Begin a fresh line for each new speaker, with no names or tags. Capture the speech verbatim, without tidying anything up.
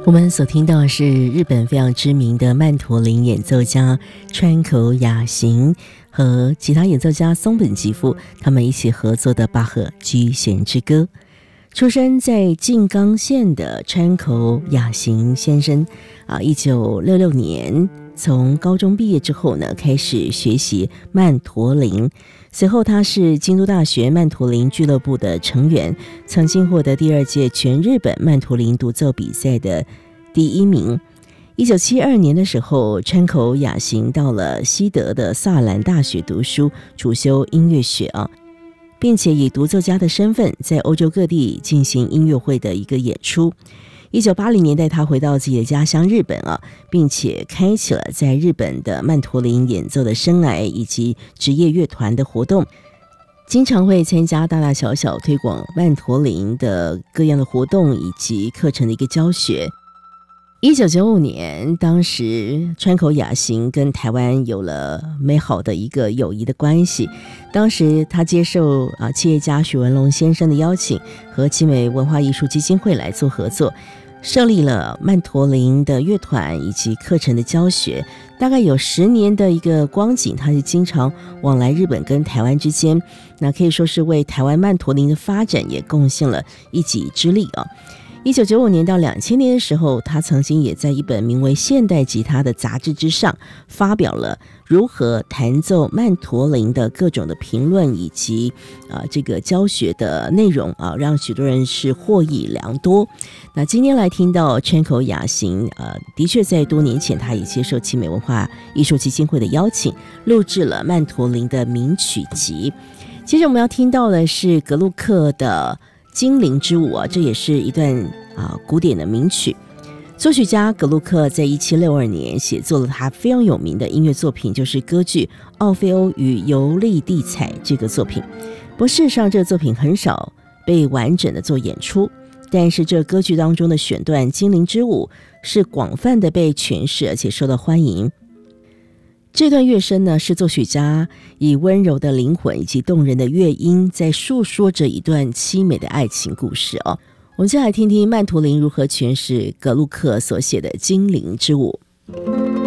我们所听到的是日本非常知名的曼陀林演奏家川口雅行和吉他演奏家松本吉夫他们一起合作的巴赫 G 弦之歌。出生在静冈县的川口雅行先生啊，一九六六年从高中毕业之后呢，开始学习曼陀林。随后他是京都大学曼陀林俱乐部的成员，曾经获得第二届全日本曼陀林独奏比赛的第一名。一九七二年的时候，川口雅行到了西德的萨兰大学读书，主修音乐学啊，并且以独奏家的身份在欧洲各地进行音乐会的一个演出。一九八零年代他回到自己的家乡日本啊，并且开启了在日本的曼陀林演奏的生涯以及职业乐团的活动，经常会参加大大小小推广曼陀林的各样的活动以及课程的一个教学。一九九五年，当时川口雅行跟台湾有了美好的一个友谊的关系。当时他接受啊企业家许文龙先生的邀请，和奇美文化艺术基金会来做合作，设立了曼陀林的乐团以及课程的教学。大概有十年的一个光景，他是经常往来日本跟台湾之间，那可以说是为台湾曼陀林的发展也贡献了一己之力啊。一九九五年到两千年的时候，他曾经也在一本名为《现代吉他》的杂志之上发表了如何弹奏曼陀林的各种的评论以及啊、呃、这个教学的内容啊，让许多人是获益良多。那今天来听到川口雅行，呃，的确在多年前他也接受奇美文化艺术基金会的邀请，录制了曼陀林的名曲集。接着我们要听到的是格鲁克的精灵之舞啊，这也是一段啊古典的名曲。作曲家格鲁克在一七六二年写作了他非常有名的音乐作品，就是歌剧《奥菲欧与尤利蒂采》这个作品。不过事实上这个作品很少被完整的做演出，但是这歌剧当中的选段《精灵之舞》是广泛的被诠释而且受到欢迎。这段乐声呢，是作曲家以温柔的灵魂以及动人的乐音，在述说着一段凄美的爱情故事哦。我们先来听听曼陀林如何诠释格鲁克所写的《精灵之舞》。